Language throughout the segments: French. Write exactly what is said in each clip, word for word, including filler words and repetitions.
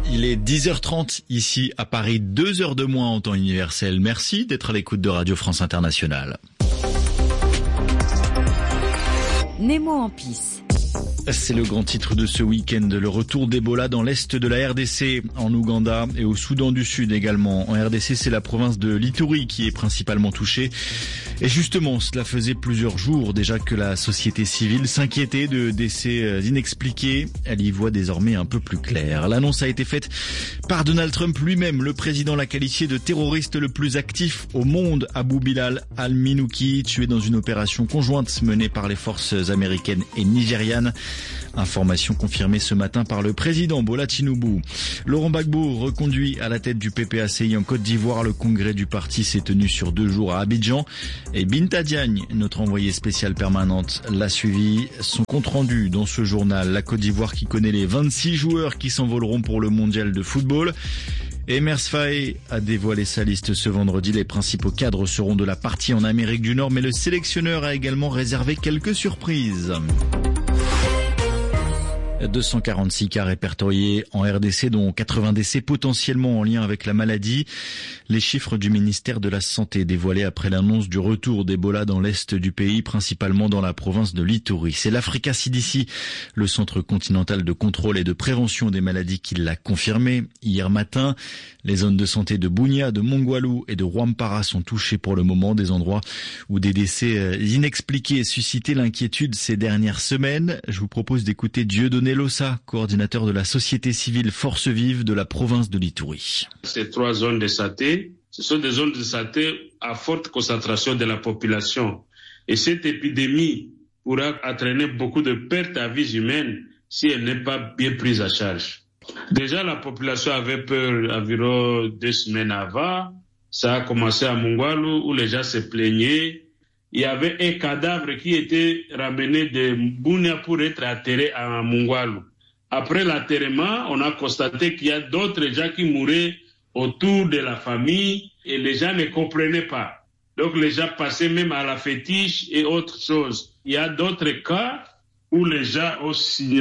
Il est dix heures trente ici à Paris, deux heures de moins en temps universel. Merci d'être à l'écoute de Radio France Internationale. Nemo en pisse. C'est le grand titre de ce week-end, le retour d'Ebola dans l'est de la R D C, en Ouganda et au Soudan du Sud également. En R D C, c'est la province de l'Ituri qui est principalement touchée. Et justement, cela faisait plusieurs jours déjà que la société civile s'inquiétait de décès inexpliqués. Elle y voit désormais un peu plus clair. L'annonce a été faite par Donald Trump lui-même. Le président l'a qualifié de terroriste le plus actif au monde. Abou Bilal al-Minouki, tué dans une opération conjointe menée par les forces américaines et nigérianes. Information confirmée ce matin par le président Bola Tinubu. Laurent Gbagbo reconduit à la tête du P P A C I en Côte d'Ivoire. Le congrès du parti s'est tenu sur deux jours à Abidjan. Et Binta Diagne, notre envoyée spéciale permanente, l'a suivi. Son compte rendu dans ce journal. La Côte d'Ivoire qui connaît les vingt-six joueurs qui s'envoleront pour le mondial de football. Et Mers Faye a dévoilé sa liste ce vendredi. Les principaux cadres seront de la partie en Amérique du Nord, mais le sélectionneur a également réservé quelques surprises. deux cent quarante-six cas répertoriés en R D C, dont quatre-vingts décès potentiellement en lien avec la maladie. Les chiffres du ministère de la Santé dévoilés après l'annonce du retour d'Ebola dans l'est du pays, principalement dans la province de l'Ituri. C'est l'Africa C D C, le Centre continental de contrôle et de prévention des maladies, qui l'a confirmé hier matin. Les zones de santé de Bunia, de Mongwalu et de Rwampara sont touchées pour le moment, des endroits où des décès inexpliqués suscitaient l'inquiétude ces dernières semaines. Je vous propose d'écouter Dieudonné Lossa, coordinateur de la société civile Force Vive de la province de l'Ituri. Ces trois zones de santé, ce sont des zones de santé à forte concentration de la population. Et cette épidémie pourra entraîner beaucoup de pertes à vies humaines si elle n'est pas bien prise en charge. Déjà, la population avait peur environ deux semaines avant. Ça a commencé à Mongwalu où les gens se plaignaient. Il y avait un cadavre qui était ramené de Bunia pour être enterré à Mongwalu. Après l'enterrement, on a constaté qu'il y a d'autres gens qui mouraient autour de la famille et les gens ne comprenaient pas. Donc les gens passaient même à la fétiche et autres choses. Il y a d'autres cas où les gens ont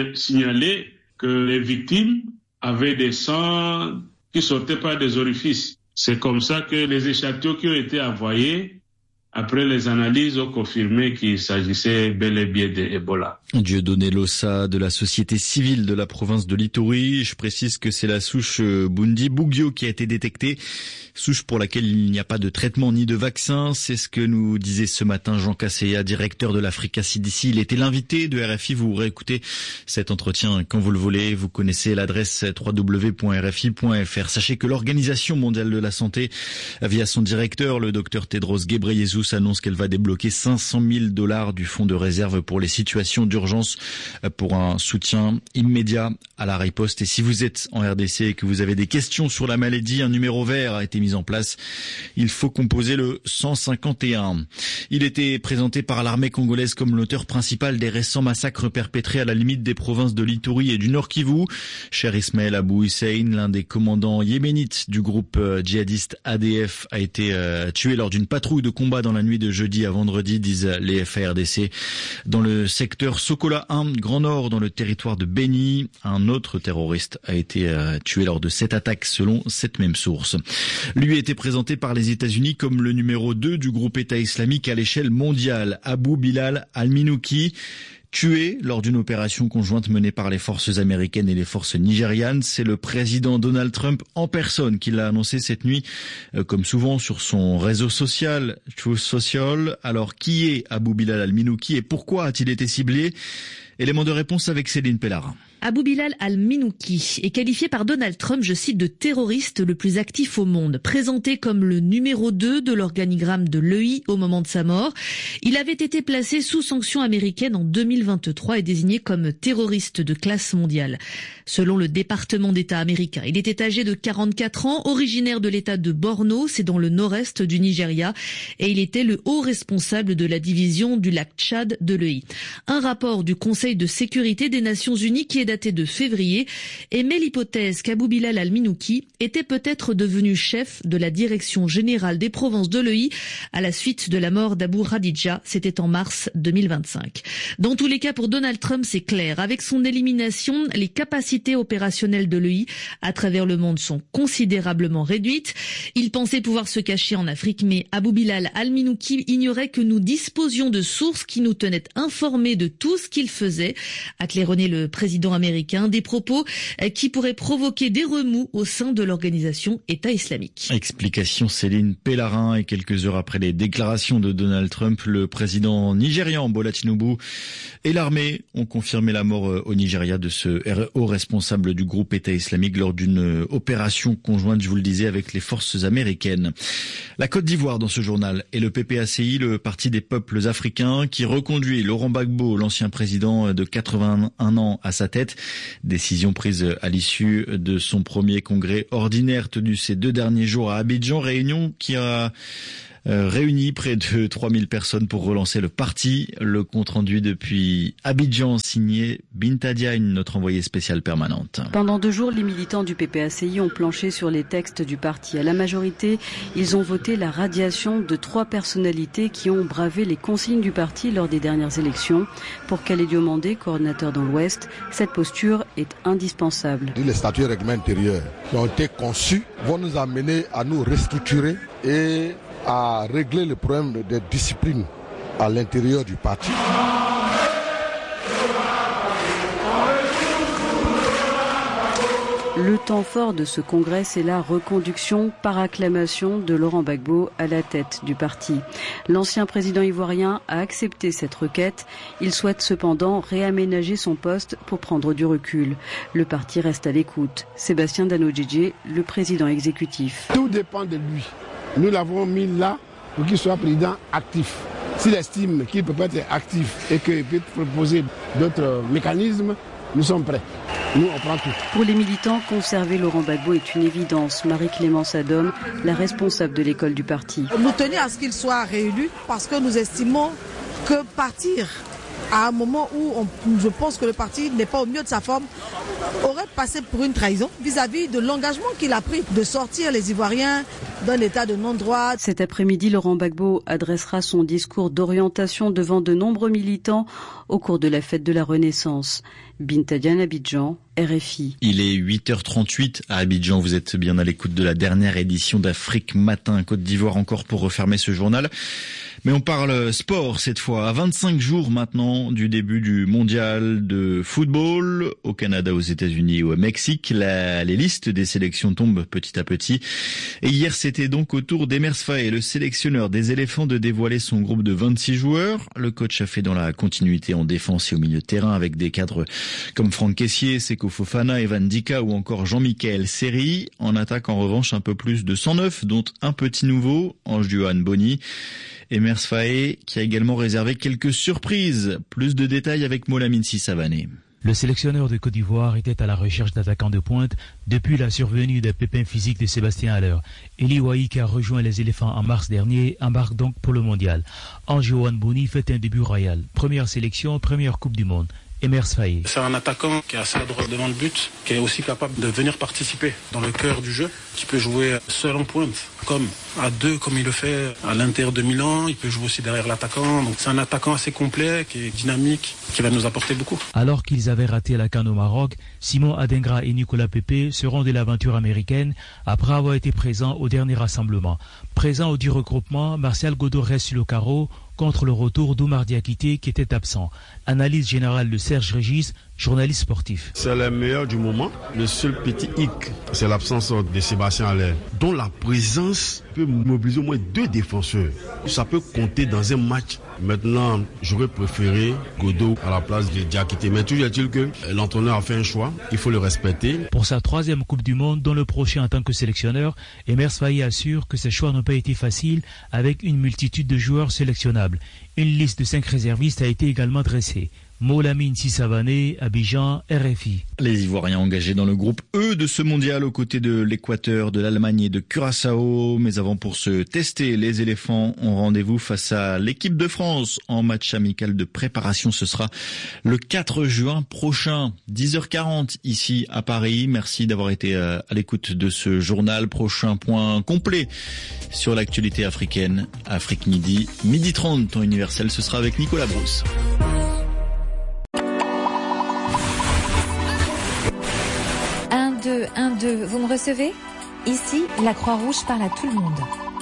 signalé que les victimes avaient des sangs qui sortaient par des orifices. C'est comme ça que les échantillons qui ont été envoyés, après les analyses, ont confirmé qu'il s'agissait bel et bien d'Ebola. Dieudonné Lossa de la société civile de la province de l'Ituri. Je précise que c'est la souche Bundi Bugyo qui a été détectée, souche pour laquelle il n'y a pas de traitement ni de vaccin. C'est ce que nous disait ce matin Jean Casseya, directeur de l'Africa C D C. Il était l'invité de R F I. Vous réécoutez cet entretien quand vous le voulez. Vous connaissez l'adresse w w w point r f i point f r. Sachez que l'Organisation mondiale de la santé, via son directeur, le docteur Tedros Ghebreyesus, annonce qu'elle va débloquer cinq cent mille dollars du fonds de réserve pour les situations d'urgence pour un soutien immédiat à la riposte. Et si vous êtes en R D C et que vous avez des questions sur la maladie, un numéro vert a été mis en place. Il faut composer le cent cinquante et un. Il était présenté par l'armée congolaise comme l'auteur principal des récents massacres perpétrés à la limite des provinces de l'Ituri et du Nord Kivu. Cher Ismaël Abou Hussein, l'un des commandants yéménites du groupe djihadiste A D F, a été euh, tué lors d'une patrouille de combat dans la nuit de jeudi à vendredi, disent les F A R D C. Dans le secteur Sokola un, Grand Nord, dans le territoire de Beni, un autre terroriste a été euh, tué lors de cette attaque selon cette même source. Lui a été présenté par les États-Unis comme le numéro deux du groupe État islamique à l'échelle mondiale. Abou Bilal al-Minouki, tué lors d'une opération conjointe menée par les forces américaines et les forces nigérianes. C'est le président Donald Trump en personne qui l'a annoncé cette nuit, euh, comme souvent sur son réseau social, Truth Social. Alors, qui est Abou Bilal al-Minouki et pourquoi a-t-il été ciblé? Élément de réponse avec Céline Pellarin. Abou Bilal al-Minouki est qualifié par Donald Trump, je cite, de terroriste le plus actif au monde. Présenté comme le numéro deux de l'organigramme de l'E I au moment de sa mort, il avait été placé sous sanction américaine en deux mille vingt-trois et désigné comme terroriste de classe mondiale. Selon le département d'État américain, il était âgé de quarante-quatre ans, originaire de l'État de Borno, c'est dans le nord-est du Nigeria, et il était le haut responsable de la division du lac Tchad de l'E I. Un rapport du Conseil de sécurité des Nations Unies qui est datée de février, émet l'hypothèse qu'Abou Bilal al-Minouki était peut-être devenu chef de la direction générale des provinces de l'E I à la suite de la mort d'Abou Khadija. C'était en mars deux mille vingt-cinq. Dans tous les cas, pour Donald Trump, c'est clair. Avec son élimination, les capacités opérationnelles de l'E I à travers le monde sont considérablement réduites. Il pensait pouvoir se cacher en Afrique, mais Abou Bilal al-Minouki ignorait que nous disposions de sources qui nous tenaient informés de tout ce qu'il faisait, a claironné le président américain, des propos qui pourraient provoquer des remous au sein de l'organisation État islamique. Explication Céline Pellarin. Et quelques heures après les déclarations de Donald Trump, le président nigérian Bola Tinubu et l'armée ont confirmé la mort au Nigeria de ce haut responsable du groupe État islamique lors d'une opération conjointe, je vous le disais, avec les forces américaines. La Côte d'Ivoire dans ce journal et le P P A C I, le Parti des peuples africains, qui reconduit Laurent Gbagbo, l'ancien président de quatre-vingt-un ans, à sa tête. Décision prise à l'issue de son premier congrès ordinaire tenu ces deux derniers jours à Abidjan, réunion qui a Euh, réuni près de trois mille personnes pour relancer le parti. Le compte-rendu depuis Abidjan signé Binta Diagne, notre envoyée spéciale permanente. Pendant deux jours, les militants du P P A C I ont planché sur les textes du parti. À la majorité, ils ont voté la radiation de trois personnalités qui ont bravé les consignes du parti lors des dernières élections. Pour Khaled Diomandé, coordinateur dans l'Ouest, cette posture est indispensable. Les statuts et règlements intérieurs qui ont été conçus vont nous amener à nous restructurer et à régler le problème de discipline à l'intérieur du parti. Le temps fort de ce congrès, c'est la reconduction par acclamation de Laurent Gbagbo à la tête du parti. L'ancien président ivoirien a accepté cette requête. Il souhaite cependant réaménager son poste pour prendre du recul. Le parti reste à l'écoute. Sébastien Dano-Djedje, le président exécutif. Tout dépend de lui. Nous l'avons mis là pour qu'il soit président actif. S'il estime qu'il peut pas être actif et qu'il peut proposer d'autres mécanismes, nous sommes prêts. Nous, on prend tout. Pour les militants, conserver Laurent Gbagbo est une évidence. Marie-Clémence Adom, la responsable de l'école du parti. Nous tenons à ce qu'il soit réélu parce que nous estimons que partir à un moment où on, je pense que le parti n'est pas au mieux de sa forme, aurait passé pour une trahison vis-à-vis de l'engagement qu'il a pris de sortir les Ivoiriens d'un état de non-droit. Cet après-midi, Laurent Gbagbo adressera son discours d'orientation devant de nombreux militants au cours de la fête de la Renaissance. Binta Diagne, Abidjan, R F I. Il est huit heures trente-huit à Abidjan. Vous êtes bien à l'écoute de la dernière édition d'Afrique Matin. Côte d'Ivoire encore pour refermer ce journal. Mais on parle sport cette fois. À vingt-cinq jours maintenant du début du mondial de football au Canada, aux États-Unis et au Mexique, la, les listes des sélections tombent petit à petit. Et hier, c'était donc au tour d'Emers Faé, le sélectionneur des éléphants, de dévoiler son groupe de vingt-six joueurs. Le coach a fait dans la continuité en défense et au milieu de terrain avec des cadres comme Franck Kessié, Seko Fofana, Evan Dika ou encore Jean-Michel Seri. En attaque, en revanche, un peu plus de cent neuf, dont un petit nouveau, Ange-Johan Boni. Emers Faé qui a également réservé quelques surprises. Plus de détails avec Molamine Sissavané. Le sélectionneur de Côte d'Ivoire était à la recherche d'attaquants de pointe depuis la survenue des pépins physiques de Sébastien Haller. Eli Wahi, qui a rejoint les éléphants en mars dernier, embarque donc pour le mondial. Ange-Johan Boni fait un début royal. Première sélection, première Coupe du Monde. Emers Faé. C'est un attaquant qui est assez adroit devant le but, qui est aussi capable de venir participer dans le cœur du jeu, qui peut jouer seul en pointe, comme à deux, comme il le fait à l'Inter de Milan. Il peut jouer aussi derrière l'attaquant. Donc c'est un attaquant assez complet, qui est dynamique, qui va nous apporter beaucoup. Alors qu'ils avaient raté la CAN au Maroc, Simon Adingra et Nicolas Pepe seront de l'aventure américaine après avoir été présents au dernier rassemblement. Présent au du regroupement, Martial Godot reste sur le carreau contre le retour d'Oumar Diakité qui était absent. Analyse générale de Serge Régis, journaliste sportif. C'est le meilleur du moment. Le seul petit hic, c'est l'absence de Sébastien Haller, dont la présence peut mobiliser au moins deux défenseurs. Ça peut compter dans un match. Maintenant, j'aurais préféré Godot à la place de Diakité. Mais toujours est-il que l'entraîneur a fait un choix, il faut le respecter. Pour sa troisième Coupe du Monde, dont le prochain en tant que sélectionneur, Emers Faé assure que ses choix n'ont pas été faciles avec une multitude de joueurs sélectionnables. Une liste de cinq réservistes a été également dressée. Molamine Sissavané, Abidjan, R F I. Les Ivoiriens engagés dans le groupe E de ce mondial aux côtés de l'Équateur, de l'Allemagne et de Curaçao. Mais avant, pour se tester, les éléphants ont rendez-vous face à l'équipe de France en match amical de préparation. Ce sera le quatre juin prochain, dix heures quarante ici à Paris. Merci d'avoir été à l'écoute de ce journal. Prochain point complet sur l'actualité africaine. Afrique Midi, midi trente, temps universel. Ce sera avec Nicolas Brousse. un, deux, un, deux, vous me recevez ? Ici, la Croix-Rouge parle à tout le monde.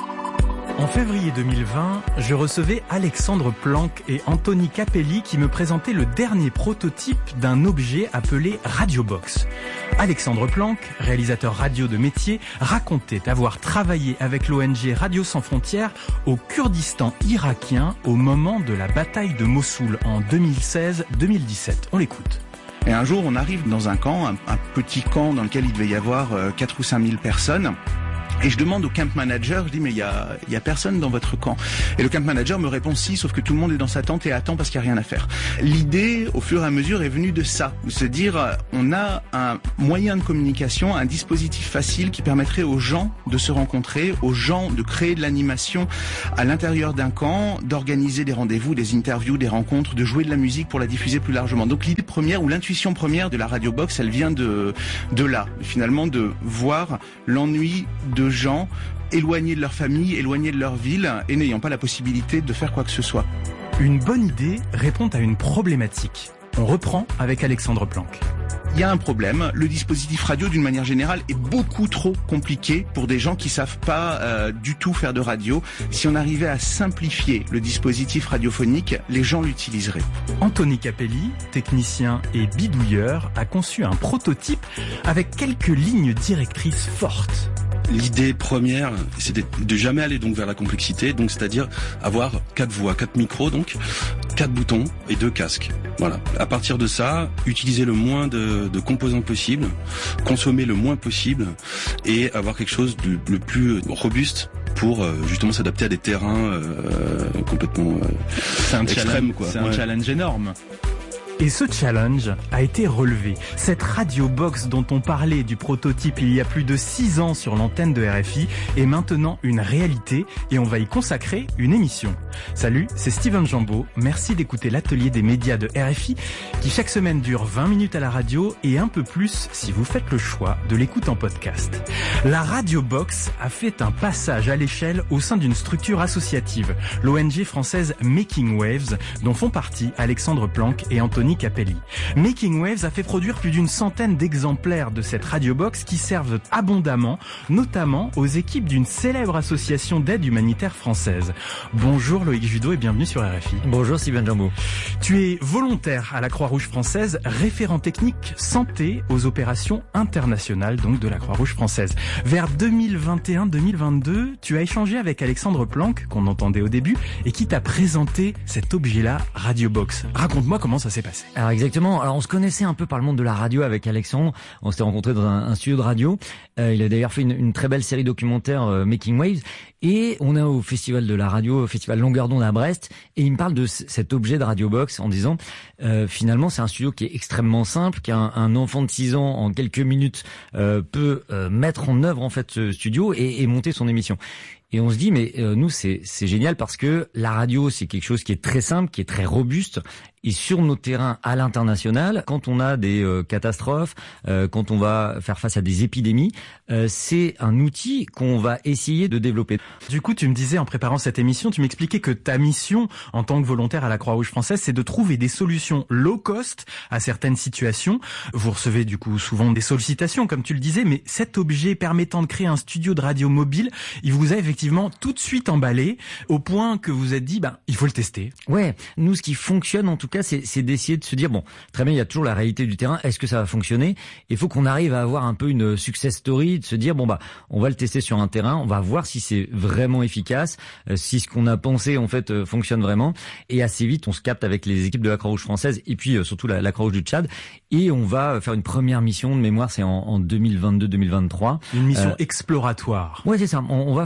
En février deux mille vingt, je recevais Alexandre Planck et Anthony Capelli qui me présentaient le dernier prototype d'un objet appelé Radiobox. Alexandre Planck, réalisateur radio de métier, racontait avoir travaillé avec l'O N G Radio Sans Frontières au Kurdistan irakien au moment de la bataille de Mossoul en deux mille seize deux mille dix-sept. On l'écoute. Et un jour, on arrive dans un camp, un, un petit camp dans lequel il devait y avoir euh, quatre ou cinq mille personnes. Et je demande au camp manager, je dis mais il y a, y a personne dans votre camp. Et le camp manager me répond si, sauf que tout le monde est dans sa tente et attend parce qu'il n'y a rien à faire. L'idée, au fur et à mesure, est venue de ça. De se dire, on a un moyen de communication, un dispositif facile qui permettrait aux gens de se rencontrer, aux gens de créer de l'animation à l'intérieur d'un camp, d'organiser des rendez-vous, des interviews, des rencontres, de jouer de la musique pour la diffuser plus largement. Donc l'idée première ou l'intuition première de la Radiobox, elle vient de, de là. Finalement, de voir l'ennui de gens éloignés de leur famille, éloignés de leur ville et n'ayant pas la possibilité de faire quoi que ce soit. Une bonne idée répond à une problématique. On reprend avec Alexandre Planck. Il y a un problème, le dispositif radio d'une manière générale est beaucoup trop compliqué pour des gens qui savent pas euh, du tout faire de radio. Si on arrivait à simplifier le dispositif radiophonique, les gens l'utiliseraient. Anthony Capelli, technicien et bidouilleur, a conçu un prototype avec quelques lignes directrices fortes. L'idée première, c'était de jamais aller donc vers la complexité, donc c'est-à-dire avoir quatre voix, quatre micros, donc quatre boutons et deux casques. Voilà. À partir de ça, utiliser le moins de, de composants possible, consommer le moins possible et avoir quelque chose de le plus robuste pour euh, justement s'adapter à des terrains euh, complètement euh, c'est un extrêmes. Challenge, Quoi. C'est ouais. un challenge énorme. Et ce challenge a été relevé. Cette Radiobox dont on parlait du prototype il y a plus de six ans sur l'antenne de R F I est maintenant une réalité et on va y consacrer une émission. Salut, c'est Steven Jambeau. Merci d'écouter l'atelier des médias de R F I qui chaque semaine dure vingt minutes à la radio et un peu plus si vous faites le choix de l'écoute en podcast. La Radiobox a fait un passage à l'échelle au sein d'une structure associative, l'O N G française Making Waves, dont font partie Alexandre Planck et Anthony Capelli. Making Waves a fait produire plus d'une centaine d'exemplaires de cette Radiobox qui servent abondamment, notamment aux équipes d'une célèbre association d'aide humanitaire française. Bonjour Loïc Judeau et bienvenue sur R F I. Bonjour Steven Jambeau. Tu es volontaire à la Croix-Rouge française, référent technique santé aux opérations internationales donc de la Croix-Rouge française. Vers deux mille vingt et un deux mille vingt-deux, tu as échangé avec Alexandre Planck, qu'on entendait au début, et qui t'a présenté cet objet-là, Radiobox. Raconte-moi comment ça s'est passé. Alors exactement, alors on se connaissait un peu par le monde de la radio avec Alexandre, on s'était rencontrés dans un, un studio de radio, euh, il a d'ailleurs fait une, une très belle série documentaire euh, Making Waves, et on est au festival de la radio, au festival Longueur d'onde à Brest, et il me parle de c- cet objet de Radiobox en disant euh, finalement c'est un studio qui est extrêmement simple, qu'un un enfant de six ans en quelques minutes euh, peut euh, mettre en œuvre en fait ce studio et, et monter son émission. Et on se dit, mais euh, nous, c'est, c'est génial parce que la radio, c'est quelque chose qui est très simple, qui est très robuste. Et sur nos terrains à l'international, quand on a des euh, catastrophes, euh, quand on va faire face à des épidémies, euh, c'est un outil qu'on va essayer de développer. Du coup, tu me disais en préparant cette émission, tu m'expliquais que ta mission en tant que volontaire à la Croix-Rouge française, c'est de trouver des solutions low cost à certaines situations. Vous recevez du coup souvent des sollicitations, comme tu le disais, mais cet objet permettant de créer un studio de radio mobile, il vous a effectivement tout de suite emballé au point que vous êtes dit, ben, il faut le tester. Ouais, nous, ce qui fonctionne en tout cas, c'est, c'est d'essayer de se dire, bon, très bien, il y a toujours la réalité du terrain, est-ce que ça va fonctionner? Il faut qu'on arrive à avoir un peu une success story, de se dire, bon, bah, on va le tester sur un terrain, on va voir si c'est vraiment efficace, euh, si ce qu'on a pensé, en fait, euh, fonctionne vraiment. Et assez vite, on se capte avec les équipes de la Croix-Rouge française et puis euh, surtout la, la Croix-Rouge du Tchad. Et on va faire une première mission de mémoire, c'est en, en deux mille vingt-deux deux mille vingt-trois. Une mission euh, exploratoire. Ouais, c'est ça. On, on va former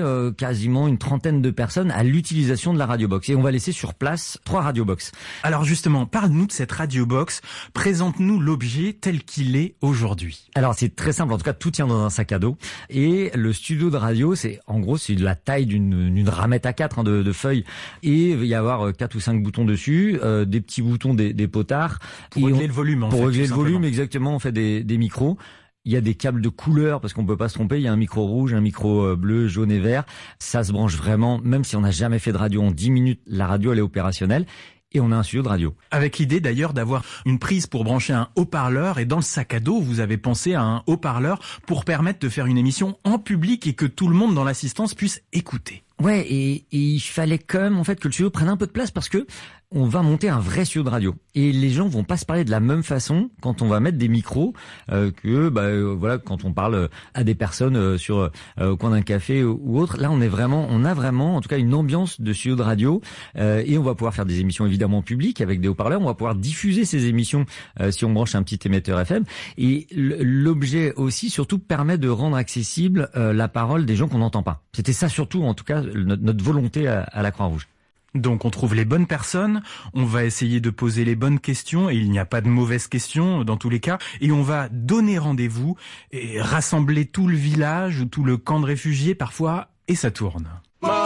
euh, quasiment une trentaine de personnes à l'utilisation de la Radio Box. Et on va laisser sur place trois Radio Box. Alors justement, parle-nous de cette Radio Box. Présente-nous l'objet tel qu'il est aujourd'hui. Alors c'est très simple, en tout cas tout tient dans un sac à dos. Et le studio de radio, c'est en gros c'est de la taille d'une, d'une ramette A quatre hein, de, de feuilles. Et il va y avoir quatre ou cinq boutons dessus, euh, des petits boutons, des, des potards. Pour et régler on, le volume en Pour fait, régler le simplement. volume, exactement, on fait des, des micros. Il y a des câbles de couleur parce qu'on peut pas se tromper. Il y a un micro rouge, un micro bleu, jaune et vert. Ça se branche vraiment, même si on n'a jamais fait de radio, en dix minutes, la radio elle est opérationnelle. Et on a un studio de radio. Avec l'idée d'ailleurs d'avoir une prise pour brancher un haut-parleur. Et dans le sac à dos, vous avez pensé à un haut-parleur pour permettre de faire une émission en public et que tout le monde dans l'assistance puisse écouter. Ouais, et, et il fallait quand même en fait que le studio prenne un peu de place parce que on va monter un vrai studio de radio et les gens vont pas se parler de la même façon quand on va mettre des micros euh, que bah euh, voilà quand on parle à des personnes euh, sur euh, au coin d'un café ou, ou autre. Là, on est vraiment, on a vraiment en tout cas une ambiance de studio de radio euh, et on va pouvoir faire des émissions évidemment publiques avec des haut-parleurs. On va pouvoir diffuser ces émissions euh, si on branche un petit émetteur F M et l'objet aussi surtout permet de rendre accessible euh, la parole des gens qu'on n'entend pas. C'était ça surtout en tout cas notre, notre volonté à, à la Croix-Rouge. Donc on trouve les bonnes personnes, on va essayer de poser les bonnes questions et il n'y a pas de mauvaises questions dans tous les cas et on va donner rendez-vous et rassembler tout le village ou tout le camp de réfugiés parfois et ça tourne.